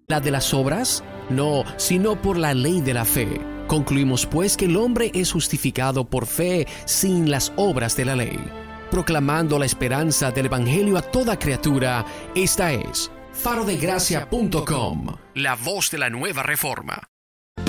¿La de las obras? No, sino por la ley de la fe. Concluimos pues que el hombre es justificado por fe sin las obras de la ley. Proclamando la esperanza del Evangelio a toda criatura, esta es farodegracia.com, la voz de la nueva reforma.